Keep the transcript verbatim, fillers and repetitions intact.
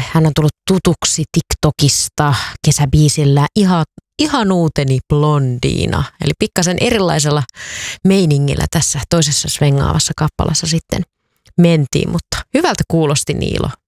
Hän on tullut tutuksi TikTokista kesäbiisillä Ihan, Ihanuuteni blondiina. Eli pikkasen erilaisella meiningillä tässä toisessa svengaavassa kappalassa sitten mentiin, mutta hyvältä kuulosti Niilo.